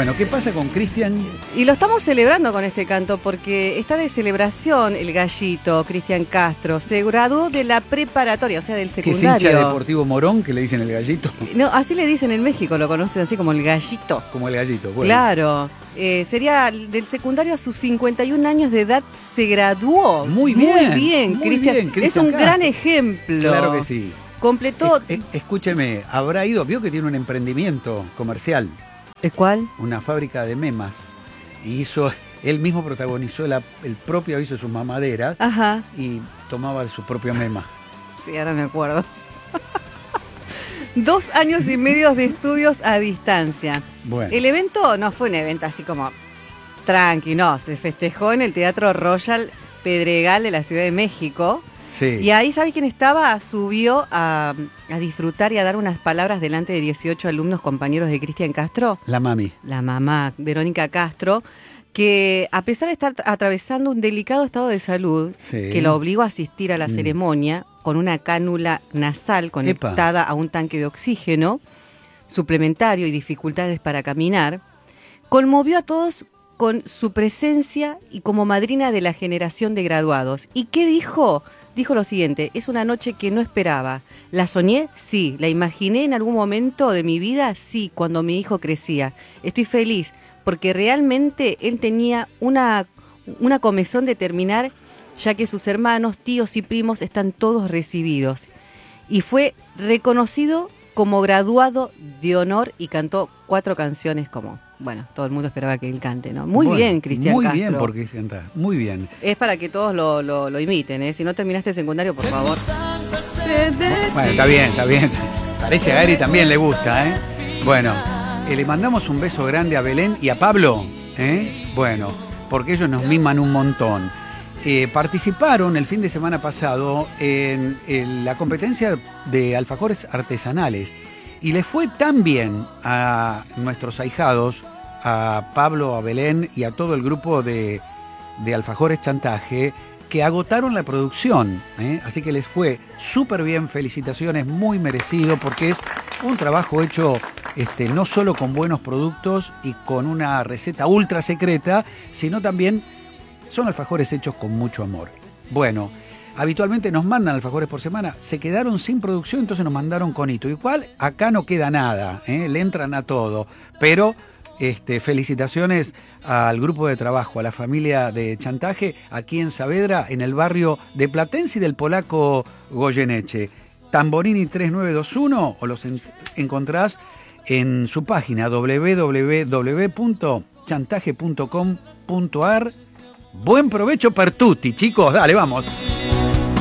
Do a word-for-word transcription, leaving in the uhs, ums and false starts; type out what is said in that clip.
Bueno, ¿qué pasa con Cristian? Y lo estamos celebrando con este canto porque está de celebración el gallito, Cristian Castro. Se graduó de la preparatoria, o sea, del secundario. ¿Qué es hincha de Deportivo Morón, que le dicen el gallito? No, así le dicen en México, lo conocen así como el gallito. Como el gallito, bueno. Claro. Eh, sería del secundario a sus cincuenta y un años de edad se graduó. Muy bien. Muy bien, muy Cristian. bien, Cristian Es un Castro. gran ejemplo. Claro que sí. Completó. Es, es, escúcheme, habrá ido, vio que tiene un emprendimiento comercial. ¿Es cuál? Una fábrica de memas. Y hizo, él mismo protagonizó la, el propio aviso de sus mamaderas. Ajá. Y tomaba su propio mema. Sí, ahora me acuerdo. Dos años y medio de estudios a distancia. Bueno. El evento no fue un evento así como tranqui, no. Se festejó en el Teatro Royal Pedregal de la Ciudad de México. Sí. Y ahí, ¿sabe quién estaba? Subió a, a disfrutar y a dar unas palabras delante de dieciocho alumnos compañeros de Cristian Castro. La mami. La mamá, Verónica Castro, que a pesar de estar atravesando un delicado estado de salud, Sí. que la obligó a asistir a la Mm. ceremonia con una cánula nasal conectada Epa. a un tanque de oxígeno suplementario y dificultades para caminar, conmovió a todos con su presencia y como madrina de la generación de graduados. ¿Y qué dijo? Dijo lo siguiente: es una noche que no esperaba. ¿La soñé? Sí. ¿La imaginé en algún momento de mi vida? Sí, cuando mi hijo crecía. Estoy feliz porque realmente él tenía una, una comezón de terminar, ya que sus hermanos, tíos y primos están todos recibidos. Y fue reconocido como graduado de honor y cantó cuatro canciones como... Bueno, todo el mundo esperaba que él cante, ¿no? Muy Bueno, bien, Cristian Muy Castro. bien, porque canta. Muy bien. Es para que todos lo, lo, lo imiten, ¿eh? Si no terminaste el secundario, por favor. Bueno, está bien, está bien. Parece a Gary también le gusta, ¿eh? Bueno, eh, le mandamos un beso grande a Belén y a Pablo, ¿eh? Bueno, porque ellos nos miman un montón. Eh, participaron el fin de semana pasado en, en la competencia de alfajores artesanales y les fue tan bien a nuestros ahijados, a Pablo, a Belén y a todo el grupo de, de alfajores Chantaje, que agotaron la producción, ¿eh? Así que les fue súper bien, felicitaciones, muy merecido, porque es un trabajo hecho este, no solo con buenos productos y con una receta ultra secreta, sino también son alfajores hechos con mucho amor. Bueno, habitualmente nos mandan alfajores por semana, se quedaron sin producción, entonces nos mandaron con hito. Igual acá no queda nada, ¿eh? Le entran a todo, pero... Este, felicitaciones al grupo de trabajo, a la familia de Chantaje, aquí en Saavedra, en el barrio de Platense y del Polaco Goyeneche. Tamborini tres nueve dos uno, o los en- encontrás en su página doble u doble u doble u punto chantaje punto com punto a r. Buen provecho per tutti, chicos, dale, vamos.